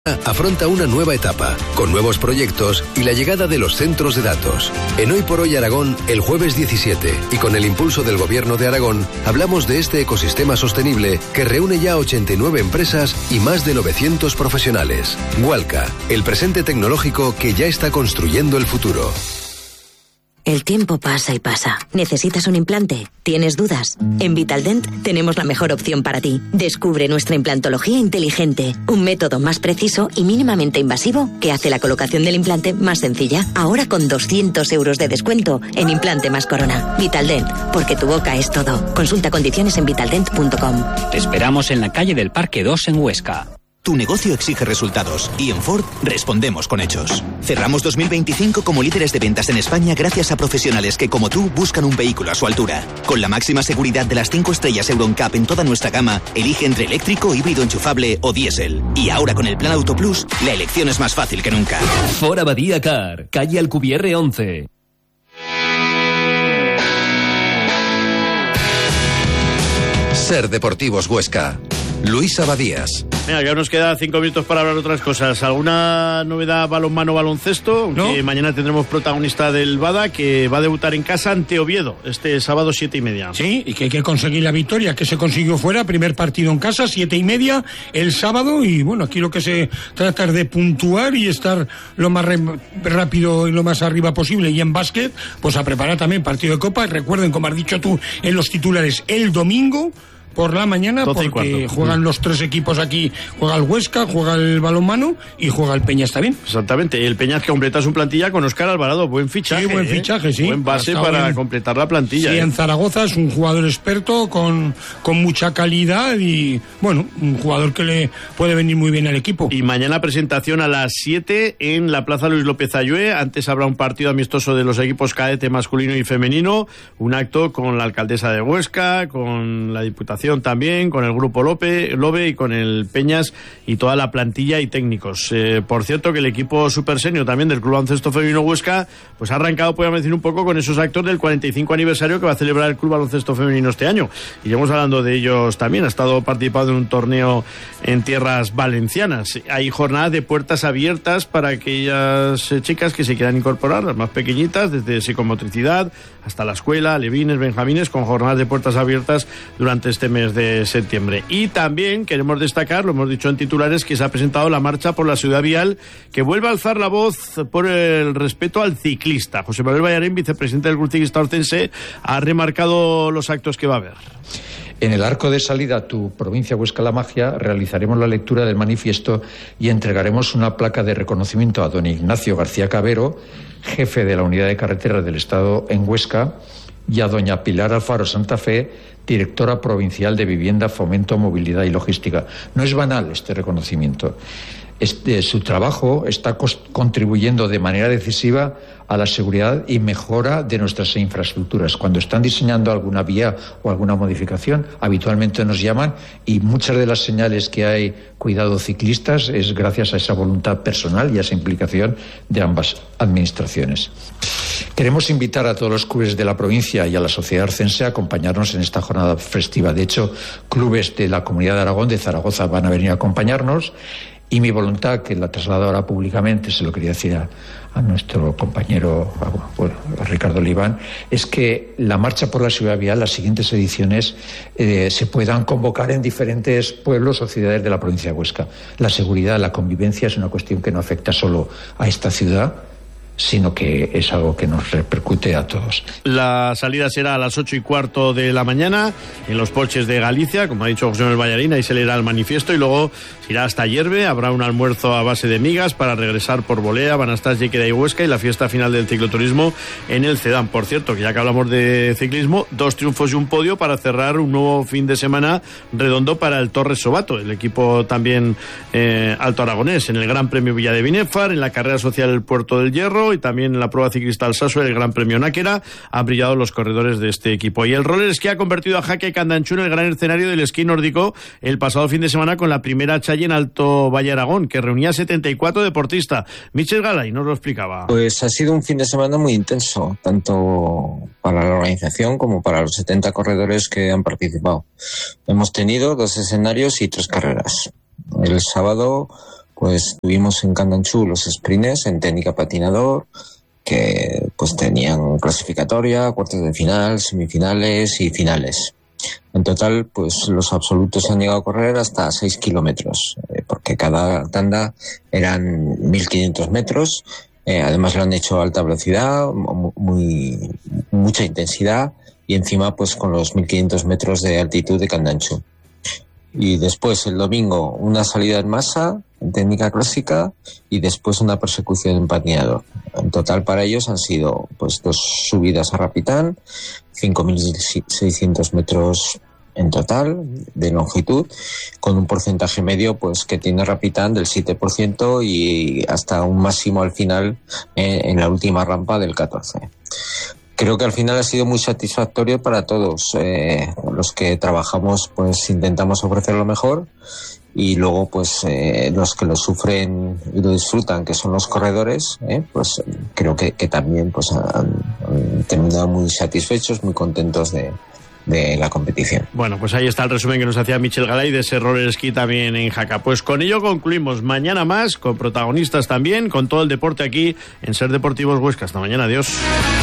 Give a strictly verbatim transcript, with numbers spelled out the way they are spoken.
Afronta una nueva etapa, con nuevos proyectos y la llegada de los centros de datos. En Hoy por Hoy Aragón, el jueves diecisiete, y con el impulso del Gobierno de Aragón, hablamos de este ecosistema sostenible que reúne ya ochenta y nueve empresas y más de novecientos profesionales. Walca, el presente tecnológico que ya está construyendo el futuro. El tiempo pasa y pasa. ¿Necesitas un implante? ¿Tienes dudas? En Vitaldent tenemos la mejor opción para ti. Descubre nuestra implantología inteligente, un método más preciso y mínimamente invasivo que hace la colocación del implante más sencilla. Ahora con doscientos euros de descuento en implante más corona. Vitaldent, porque tu boca es todo. Consulta condiciones en vitaldent punto com. Te esperamos en la calle del Parque dos en Huesca. Tu negocio exige resultados y en Ford respondemos con hechos. Cerramos dos mil veinticinco como líderes de ventas en España gracias a profesionales que, como tú, buscan un vehículo a su altura. Con la máxima seguridad de las cinco estrellas EuronCap en toda nuestra gama, elige entre eléctrico, híbrido enchufable o diésel. Y ahora con el Plan Auto Plus, la elección es más fácil que nunca. Ford Abadía Car, calle Alcubierre once. Ser Deportivos Huesca. Luis Abadías. Venga, ya nos queda cinco minutos para hablar de otras cosas. ¿Alguna novedad balonmano baloncesto? ¿No? Que mañana tendremos protagonista del Bada, que va a debutar en casa ante Oviedo, este sábado siete y media. Sí, y que hay que conseguir la victoria, que se consiguió fuera, primer partido en casa, siete y media, el sábado, y bueno, aquí lo que se trata es de puntuar y estar lo más re- rápido y lo más arriba posible, y en básquet, pues a preparar también partido de Copa, y recuerden, como has dicho tú en los titulares, el domingo, por la mañana, porque juegan los tres equipos aquí, juega el Huesca, juega el balonmano y juega el Peñas también. Exactamente, el Peñas que completa su plantilla con Óscar Alvarado, buen fichaje. Sí, buen ¿eh? fichaje, sí. Buen base para bien completar la plantilla. Sí, ¿eh? en Zaragoza es un jugador experto, con, con mucha calidad y, bueno, un jugador que le puede venir muy bien al equipo. Y mañana presentación a las siete en la Plaza Luis López Ayue. Antes habrá un partido amistoso de los equipos cadete masculino y femenino, un acto con la alcaldesa de Huesca, con la Diputación también, con el Grupo Lope, Lobe y con el Peñas y toda la plantilla y técnicos. Eh, por cierto, que el equipo Super Senior también del Club Baloncesto Femenino Huesca, pues ha arrancado, podríamos decir, un poco con esos actos del cuarenta y cinco aniversario que va a celebrar el Club Baloncesto Femenino este año. Y llevamos hablando de ellos también. Ha estado participando en un torneo en tierras valencianas. Hay jornadas de puertas abiertas para aquellas eh, chicas que se quieran incorporar, las más pequeñitas, desde psicomotricidad hasta la escuela, alevines, benjamines, con jornadas de puertas abiertas durante este mes de septiembre. Y también queremos destacar, lo hemos dicho en titulares, que se ha presentado la marcha por la ciudad vial, que vuelve a alzar la voz por el respeto al ciclista. José Manuel Ballarín, vicepresidente del Club Ciclista Orcense, ha remarcado los actos que va a haber. En el arco de salida a tu provincia Huesca-La Magia realizaremos la lectura del manifiesto y entregaremos una placa de reconocimiento a don Ignacio García Cabero, jefe de la Unidad de Carreteras del Estado en Huesca, y a doña Pilar Alfaro Santa Fe, directora provincial de Vivienda, Fomento, Movilidad y Logística. No es banal este reconocimiento. Este, su trabajo está contribuyendo de manera decisiva a la seguridad y mejora de nuestras infraestructuras. Cuando están diseñando alguna vía o alguna modificación, habitualmente nos llaman, y muchas de las señales que hay cuidado ciclistas es gracias a esa voluntad personal y a esa implicación de ambas administraciones. Queremos invitar a todos los clubes de la provincia y a la sociedad arcense a acompañarnos en esta jornada festiva. De hecho, clubes de la Comunidad de Aragón, de Zaragoza, van a venir a acompañarnos. Y mi voluntad, que la traslado ahora públicamente, se lo quería decir a, a nuestro compañero a, bueno, a Ricardo Oliván, es que la marcha por la ciudad vial, las siguientes ediciones, eh, se puedan convocar en diferentes pueblos o ciudades de la provincia de Huesca. La seguridad, la convivencia es una cuestión que no afecta solo a esta ciudad, sino que es algo que nos repercute a todos. La salida será a las ocho y cuarto de la mañana en los porches de Galicia, como ha dicho José Manuel Ballarín, ahí se leerá el manifiesto y luego se irá hasta Hierve, habrá un almuerzo a base de migas para regresar por Bolea, Banastás, Llequeda y Huesca, y la fiesta final del cicloturismo en el Cedán. Por cierto, que ya que hablamos de ciclismo, dos triunfos y un podio para cerrar un nuevo fin de semana redondo para el Torres Sobato, el equipo también eh, alto aragonés, en el Gran Premio Villa de Binéfar, en la carrera social El Puerto del Hierro y también en la prueba ciclista Alsasua, el Gran Premio Náquera. Han brillado los corredores de este equipo. Y el roller esquí ha convertido a Jaque Candanchú en el gran escenario del esquí nórdico el pasado fin de semana con la primera Challe en Alto Valle Aragón, que reunía setenta y cuatro deportistas. Michel Galay nos lo explicaba. Pues ha sido un fin de semana muy intenso, tanto para la organización como para los setenta corredores que han participado. Hemos tenido dos escenarios y tres carreras. El sábado, pues tuvimos en Candanchú los sprints en técnica patinador, que pues tenían clasificatoria, cuartos de final, semifinales y finales. En total, pues los absolutos han llegado a correr hasta seis kilómetros, eh, porque cada tanda eran mil quinientos metros. Eh, además lo han hecho a alta velocidad, muy mucha intensidad, y encima pues con los mil quinientos metros de altitud de Candanchú. Y después el domingo una salida en masa, en técnica clásica, y después una persecución en patinador. En total para ellos han sido pues dos subidas a Rapitán, cinco mil seiscientos metros en total de longitud, con un porcentaje medio pues que tiene Rapitán del siete por ciento y hasta un máximo al final en, en la última rampa del catorce por ciento. Creo que al final ha sido muy satisfactorio para todos. Eh, los que trabajamos pues intentamos ofrecer lo mejor, y luego pues eh, los que lo sufren y lo disfrutan, que son los corredores, eh, pues creo que, que también pues han, han terminado muy satisfechos, muy contentos de, de la competición. Bueno, pues ahí está el resumen que nos hacía Michel Galay de ese roller esquí también en Jaca. Pues con ello concluimos. Mañana más, con protagonistas también, con todo el deporte aquí en Ser Deportivos Huesca. Hasta mañana, adiós.